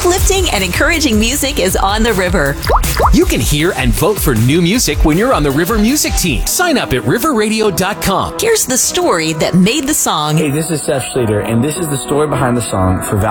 Uplifting and encouraging music is on the river. You can hear and vote for new music when you're on the River Music team. Sign up at riverradio.com. Here's the story that made the song. Hey, this is Seth Schluter, and this is the story behind the song for Val.